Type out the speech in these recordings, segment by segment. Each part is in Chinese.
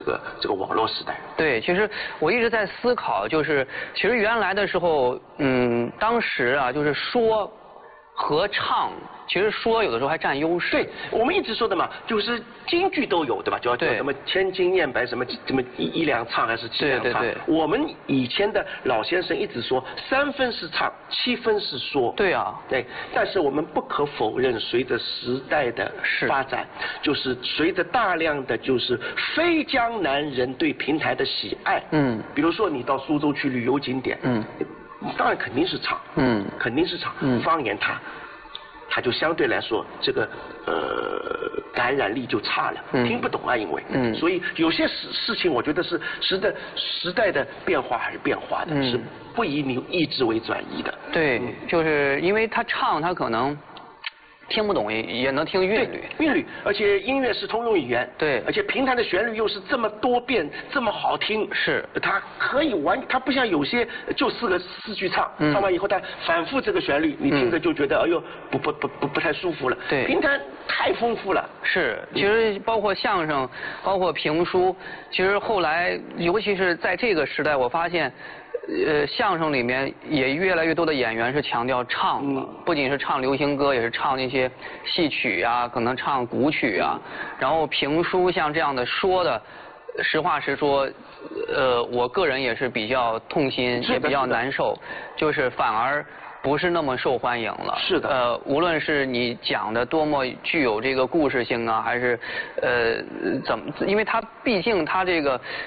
这个网络时代。 对，其实我一直在思考，就是其实原来的时候，当时啊，就是说和唱，其实说有的时候还占优势。 对，我们一直说的嘛，就是京剧都有，对吧？叫什么千金念白，什么一两唱还是七两唱？ 对。 我们以前的老先生一直说，3分是唱，7分是说。 对啊。 对，但是我们不可否认，随着时代的发展，就是随着大量的就是非江南人对评弹的喜爱。比如说你到苏州去旅游景点。当然肯定是唱。肯定是唱。方言它就相对来说这个感染力就差了，听不懂啊，因为所以有些事情我觉得是时代的变化还是变化的，是不以你意志为转移的。 对，就是因为他唱他可能听不懂也能听韵律， 韵律，而且音乐是通用语言， 对， 而且评弹的旋律又是这么多变，这么好听， 是， 它可以它不像有些就4句唱，唱完以后它反复这个旋律，你听着就觉得哎呦不太舒服了。 对， 评弹太丰富了。 是，其实包括相声，包括评书，其实后来尤其是在这个时代，我发现。相声里面也越来越多的演员是强调唱了，不仅是唱流行歌，也是唱那些戏曲啊，可能唱古曲啊。然后评书像这样的说的，实话实说，我个人也是比较痛心，也比较难受，就是反而不是那么受欢迎了。 是的。 无论是你讲的多么具有这个故事性啊，还是因为它毕竟它这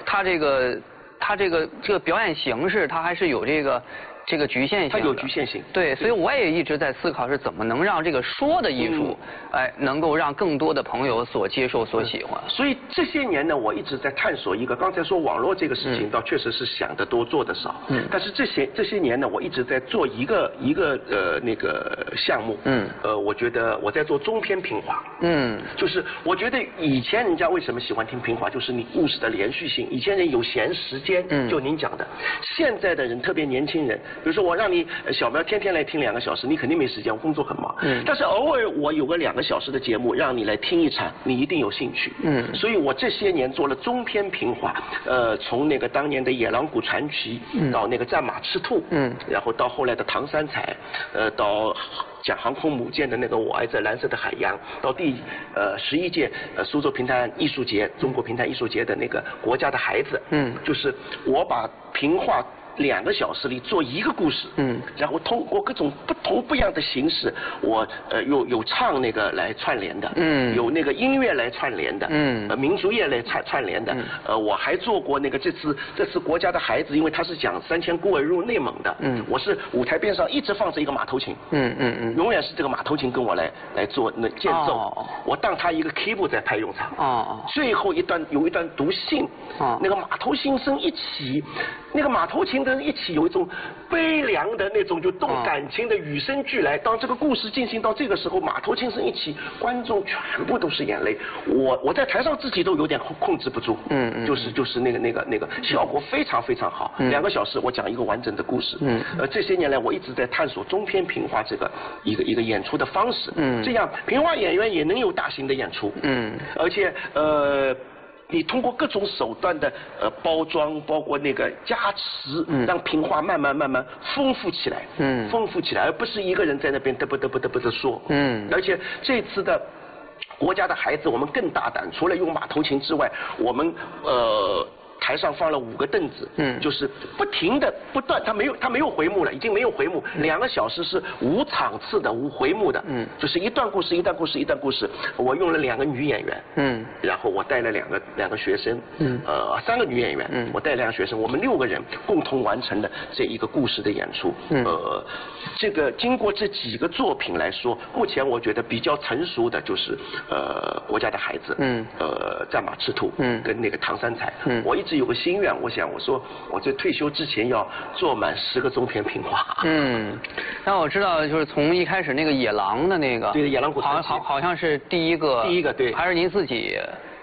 个表演形式，它还是有这个局限性的。 它有局限性。 对，所以我也一直在思考是怎么能让这个说的艺术，能够让更多的朋友所接受、所喜欢。 所以这些年呢，我一直在探索一个，刚才说网络这个事情，倒确实是想得多做得少。但是这些年呢，我一直在做一个那个项目。我觉得我在做中篇评话。就是我觉得以前人家为什么喜欢听评话，就是你故事的连续性。以前人有闲时间，就您讲的。现在的人，特别年轻人。比如说我让你小苗天天来听2个小时，你肯定没时间，我工作很忙。但是偶尔我有个2个小时的节目，让你来听一场，你一定有兴趣。所以我这些年做了中篇评话，从那个当年的《野狼谷传奇》到那个《战马赤兔》，然后到后来的《唐三彩》，到讲航空母舰的那个《我爱这蓝色的海洋》，到第11届苏州评弹艺术节、中国评弹艺术节的那个国家的孩子。就是我把评话2个小时里做一个故事，然后通过各种不一样的形式，我有唱那个来串联的，有那个音乐来串联的，民族乐来串联的，我还做过那个这次国家的孩子，因为他是讲3000孤儿入内蒙的，我是舞台边上一直放着一个马头琴，永远是这个马头琴跟我来做那间奏，我当他一个 keyboard 在拍用场，最后有一段读信，那个马头琴声一起，那个马头琴的一起有一种悲凉的那种就动感情的与生俱来。当这个故事进行到这个时候，马头琴声一起，观众全部都是眼泪。我在台上自己都有点控制不住。就是那个效果非常非常好。2个小时我讲一个完整的故事。这些年来我一直在探索中篇评话这个一个演出的方式。这样评话演员也能有大型的演出。而且你通过各种手段的包装，包括那个加持，让评话慢慢丰富起来，丰富起来，而不是一个人在那边嘚啵的说。而且这次的国家的孩子，我们更大胆，除了用马头琴之外，我们台上放了5个凳子，就是不停的不断，它没有回幕了，已经没有回幕，2个小时是无场次的、无回幕的，就是一段故事。我用了2个女演员，然后我带了两个学生，3个女演员，我带2个学生，我们6个人共同完成了这一个故事的演出。这个经过这几个作品来说，目前我觉得比较成熟的就是国家的孩子，战马赤兔，跟那个唐三彩。我一直有个心愿，我说我在退休之前要做满10个中篇评话。 但我知道就是从一开始那个野狼的那个， 对，野狼谷传奇， 好像是第一个， 对， 还是您自己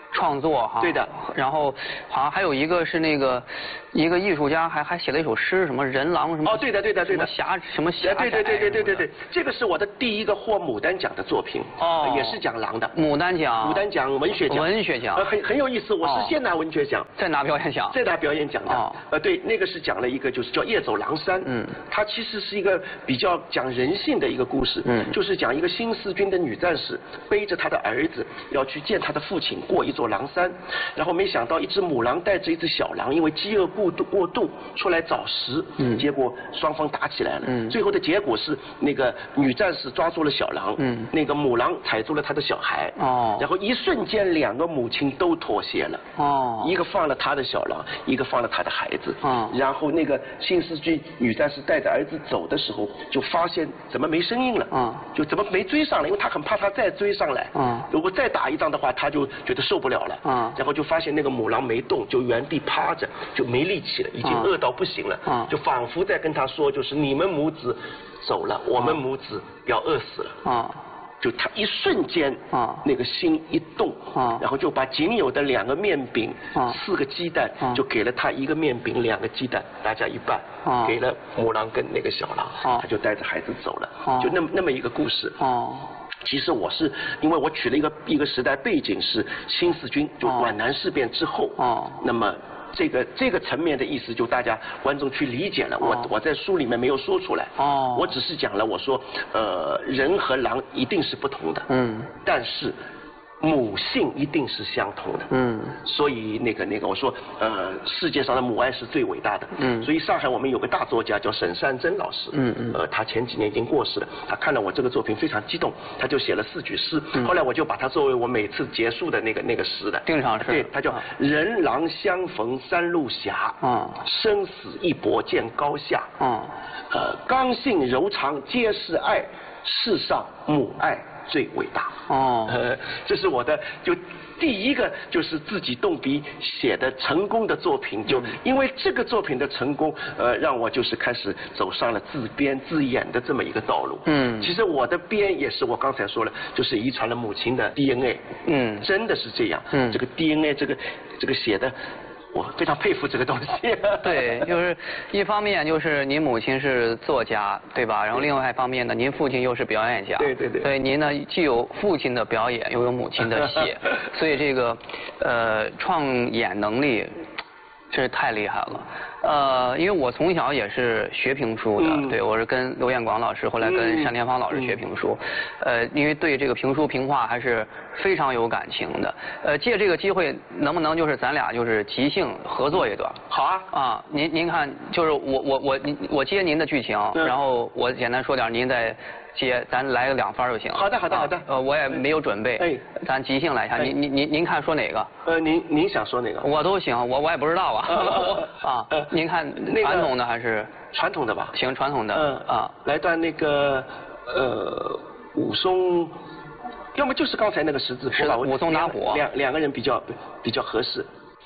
创作哈。 对的。 然后好像还有一个是那个一个艺术家还写了一首诗，什么人狼什么。 哦，对的。什么侠对，这个是我的第一个获牡丹奖的作品。哦。也是讲狼的。 牡丹奖文学奖。 文学奖。 很有意思，我是先拿文学奖， 再拿表演奖。 再拿表演奖的。对，那个是讲了一个就是叫夜走狼山。它其实是一个比较讲人性的一个故事。就是讲一个新四军的女战士背着她的儿子要去见她的父亲，过一座狼山，然后没想到一只母狼带着一只小狼，因为饥饿过度出来找食，结果双方打起来了。最后的结果是那个女战士抓住了小狼，那个母狼踩住了她的小孩。然后一瞬间两个母亲都妥协了。一个放了她的小狼，一个放了她的孩子。然后那个新四军女战士带着儿子走的时候，就发现怎么没声音了，就怎么没追上了，因为她很怕他再追上来。如果再打一仗的话，她就觉得受不了了。然后就发现那个母狼没动，就原地趴着，就没力气了，已经饿到不行了。就仿佛在跟他说，就是你们母子走了，我们母子要饿死了。就他一瞬间，那个心一动，然后就把仅有的2个面饼、4个鸡蛋，就给了他1个面饼、2个鸡蛋，大家一半，给了母狼跟那个小狼，他就带着孩子走了，就那么一个故事。其实我是因为我取了一个时代背景是新四军，就皖南事变之后，那么这个层面的意思就大家观众去理解了。我在书里面没有说出来，我只是讲了我说人和狼一定是不同的，但是母性一定是相同的。所以那个我说世界上的母爱是最伟大的。所以上海我们有个大作家叫沈善珍老师，他前几年已经过世了，他看了我这个作品非常激动，他就写了4句诗，后来我就把它作为我每次结束的那个诗的定场诗。 对，他叫人狼相逢三路斜，生死一搏见高下。刚性柔肠皆是爱，世上母爱最伟大。这是我的就第一个就是自己动笔写的成功的作品，就因为这个作品的成功，让我就是开始走上了自编自演的这么一个道路。其实我的编也是我刚才说了，就是遗传了母亲的 DNA。真的是这样。这个 DNA 这个写的。我非常佩服这个东西。 对，就是一方面就是您母亲是作家，对吧？然后另外一方面呢，您父亲又是表演家。对。所以您呢既有父亲的表演，又有母亲的写，所以这个创演能力真是太厉害了。因为我从小也是学评书的，对，我是跟刘彦广老师，后来跟单田芳老师学评书，因为对这个评书评话还是非常有感情的。借这个机会，能不能就是咱俩就是即兴合作一段？ 好啊。 啊，您看，就是我接您的剧情，然后我简单说点，您再接，咱来个2番就行。 好的。我也没有准备，咱即兴来一下。您看说哪个？ 您想说哪个？ 我都行，我也不知道啊。您看传统的还是传统的吧？ 行，传统的。 来段那个武松，要么就是刚才那个十字坡吧。 武松打虎。 两个人比较合适。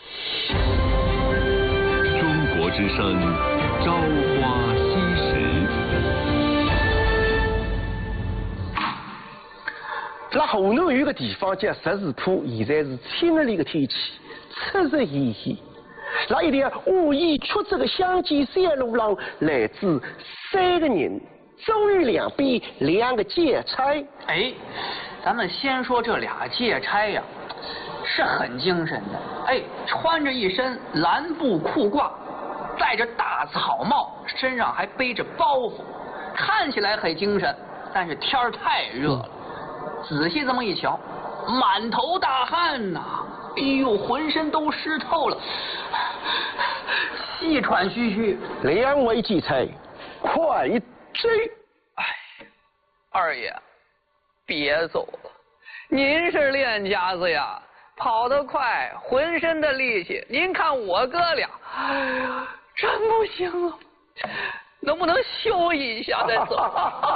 中国之声，朝花夕拾。 那湖南有个地方叫十字坡，现在是天热的一个天气，赤赤黑黑。那一条无意曲折的乡间山路上，来自3个人，周瑜两边2个劫差。 咱们先说这俩劫差呀，是很精神的。穿着一身蓝布裤褂，戴着大草帽，身上还背着包袱，看起来很精神。但是天儿太热了，仔细这么一瞧，满头大汗呐！哎呦，浑身都湿透了，气喘吁吁。 2位劫差，快追！ 二爷，别走了，您是练家子呀，跑得快，浑身的力气，您看我哥俩，真不行啊，能不能休息一下再走？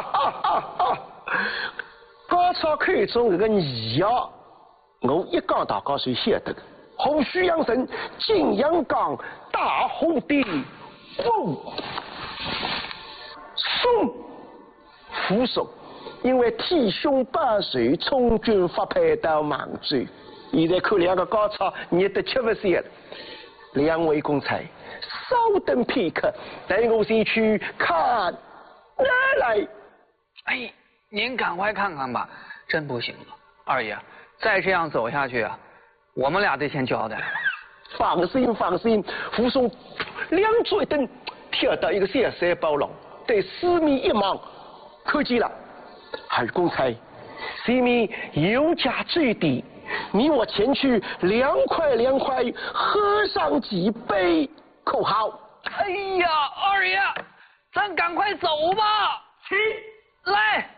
刚才看中这个你呀，我一讲大家就晓得的。虎须养神，金阳冈，大红的风松扶手，因为天凶8岁，从军发配到满洲， 现在看两个高潮热得吃不消了。两位公差，稍等片刻，带我先去看哪来。 哎，您赶快看看吧，真不行了，二爷，再这样走下去啊，我们俩得先交代。 放心放心，武松两脚一蹬，跳到一个小山包上，对四面一望，看见了，二公差，前面有家坠地，你我前去凉快凉快，喝上几杯，可好？ 哎呀，二爷，咱赶快走吧。 去， 来。